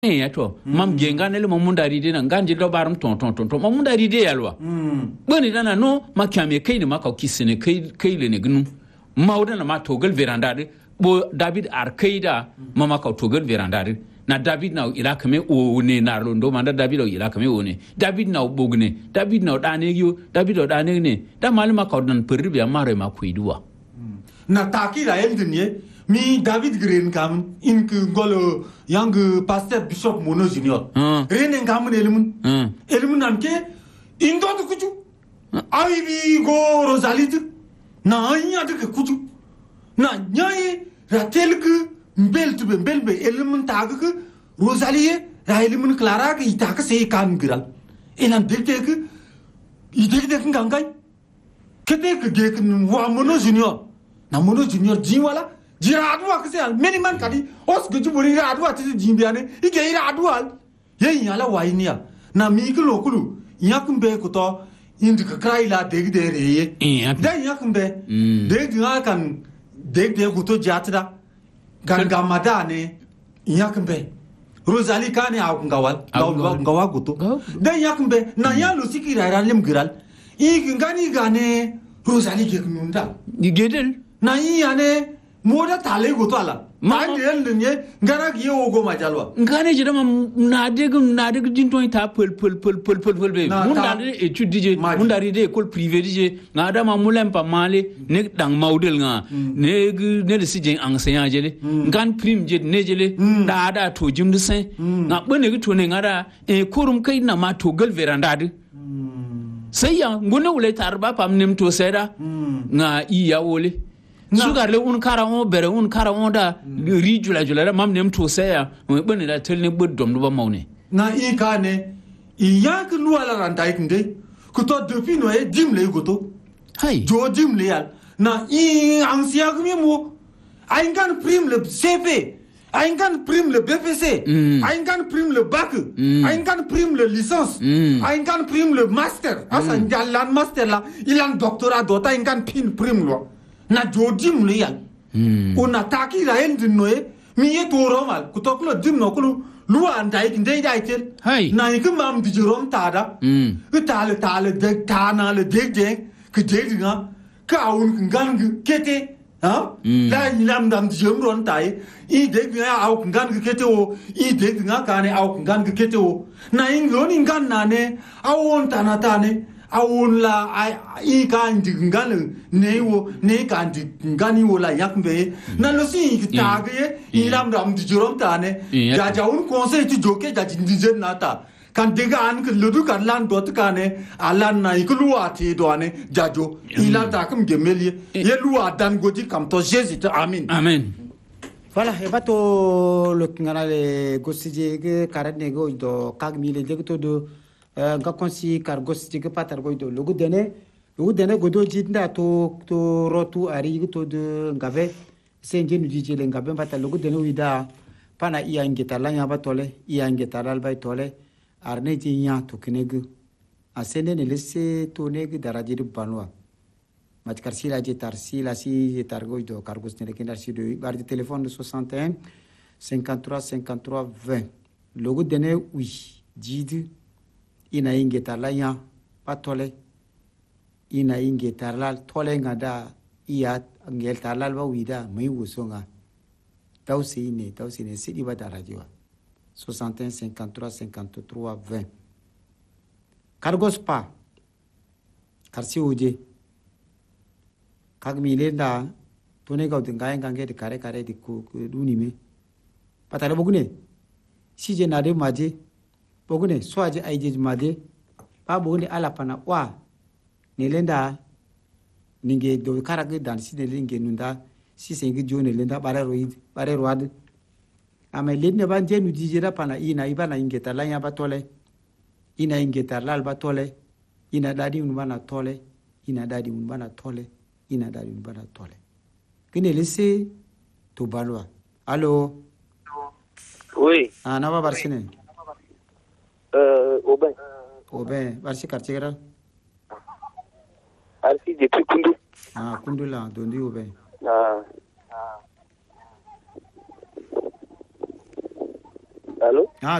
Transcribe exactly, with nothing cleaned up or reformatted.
ya to mam genga ne mo munda ride na ngandi do barum ton ton ton mo munda ride yalwa boni dana no makame kai ne maka kisine kai kai le ne gnu mawda na ma togal veranda de bo David Arkaida mama ka togal veranda de na David na ila kame o ne na londo manda David o ila kame o ne David na bogne David na dane yo David o dane ne da malama ka dan perri ya mare ma kuiduwa na taki la eldinye mi David Green kam in ku golo yang pastor Bishop Mono Junior Green kam elimun elimun anke indo to kuchu ai bi go Rosalie na nya de kuchu na nyai ratel ku mbel tu mbel be elimun tag ku Rosalie ra elimun Clara ke ita ka se kan giral elan dekte ku ide de ngangai kete ke ge ku wa Mono Junior na Mono Junior jiwala jira adwa kase al many man kadi os guju buri ra adwa ti jimbiane ige ira adwa ye yala wainia na mi ku lokulu yakumbe ko to indi ka kraila deg de re ye da yakumbe deg ga kan deg de ko to jatra gan gamada ne yakumbe Rosalie kane aw ngawal gawa gawa guto da yakumbe na yalu sikira ra lim giral i ngani gane Rosalie ke kununda digedel na yane moda tale go to ala ma ndel nye ngara gi ogo majalwa ngane jira ma na deg na deg dinto ta pol pol pol pol pol pol be mun da étude dije mun da ride école privée dije na da ma mulem pa male ne dang maudel nga ne ne de sije enseignant jele ngan prime je ne jele da da to jim de sen na bone gi to ne ngara e korum kai na ma to gal veranda de sai ya ngone wule tarba pam nem to seda nga iya wole sugar le un kara on bere un kara on da rijula jula mam nem to saya mo bane da tel ne boddom do ba mawne na i kane i yak lu ala ranta ikinde ko to depuis no e dim le goto hay jo dim le al na i ansia ko mi mo ay ngan prime le C P ay ngan prime le B P C ay ngan prime le bac ay ngan prime le licence ay ngan prime le master asa ngal master la ilan doctorat do ta ngan pin prime lo na jodim le yal una taki la en noe mi ye to romal ku to klo dim no klo lu an dai kin dai dai tel na ik mam di jorom tada ku tale tale de tana le de de ku de nga ka un ngang kete ha la lam dam di jom ron tai i de nga au ngang kete o i de nga ka ne au ngang kete o na in lo ni ngan na ne au on tana tane awon la ai kan dingal newo ne kan dingani wala yakbe na lo si tage ilam ram di jorom tane ja ja un conseil ti joke ja dinjen nata kan dega an ke ludu kan lan dot kane alan na iklu ati do ane jajo ila ta kam gemeli ye lua dan godi kam to jésus amen amen voilà e bato lo ngana le gosije ke karane go do kagmi le de to do nga konsi kar gosije ke patar go do lugu dene lugu dene go do jinda to to rotu ari to de ngave senje nu dije le ngave pata lugu dene wida pana iya ngeta la nya batole iya ngeta dal bay tole arne ji nya to kinegu asene ne lesse to negu daraje de banwa mat karsila je tarsila si je targo do kargos ne kendar si do bar de téléphone de soixante et un cinquante-trois cinquante-trois vingt lugu dene oui jidi ina ingeta la nya patole ina ingeta la tole ngada iya ngeta la ba wida mai wusonga tausi ne tausi ne sidi ba darajiwa soixante et un cinquante-trois cinquante-trois vingt cargos pa karsi uje kagmi lenda tone ga udinga ngange de kare kare di ku duni me patale bogune sije na de maje bogune swaje aije made ba bogune ala pana wa ne lenda ninge do karage dan si de linge nunda si sengi jone lenda bare roid bare road ama lenne ban jenu dijira pana ina ibana ingeta la nya batole ina ingeta lal batole ina dadi un bana tole ina dadi un bana tole ina dadi un bana tole kine lese to balwa allo oui ah na ba barsine euh Aubin Aubin barsi quartier gara Arsi depuis Kundu ah Kundu la dondi Aubin ah Allô? Ah,